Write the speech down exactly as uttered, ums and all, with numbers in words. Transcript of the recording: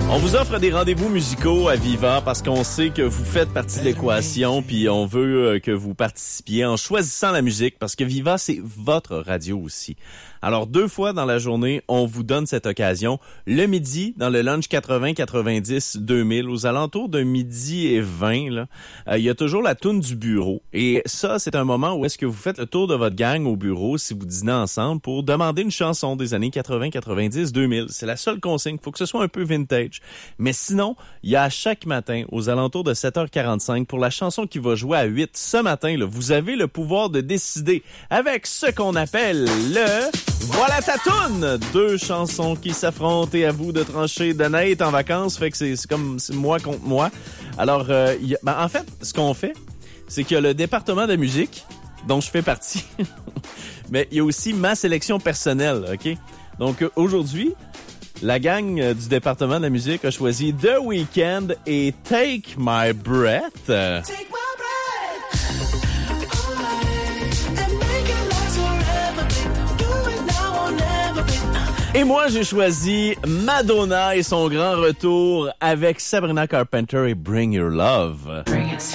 On vous offre des rendez-vous musicaux à Viva parce qu'on sait que vous faites partie de l'équation puis on veut que vous participiez en choisissant la musique parce que Viva, c'est votre radio aussi. Alors, deux fois dans la journée, on vous donne cette occasion. Le midi, dans le lunch quatre-vingts quatre-vingt-dix deux mille, aux alentours de midi et vingt, là, euh, il y a toujours la toune du bureau. Et ça, c'est un moment où est-ce que vous faites le tour de votre gang au bureau si vous dînez ensemble pour demander une chanson des années quatre-vingts quatre-vingt-dix deux mille. C'est la seule consigne. Il faut que ce soit un peu vintage. Mais sinon, il y a à chaque matin, aux alentours de sept heures quarante-cinq, pour la chanson qui va jouer à huit ce matin, là, vous avez le pouvoir de décider avec ce qu'on appelle le... Voilà ta toune! Deux chansons qui s'affrontent et à vous de trancher. Danae est en vacances, fait que c'est, c'est comme c'est moi contre moi. Alors, euh, y a, ben, en fait, ce qu'on fait, c'est qu'il y a le département de musique, dont je fais partie. Mais il y a aussi ma sélection personnelle, OK? Donc, euh, aujourd'hui, la gang euh, du département de la musique a choisi The Weeknd et Take My Breath. Take my Et moi, j'ai choisi Madonna et son grand retour avec Sabrina Carpenter et Bring Your Love. Bring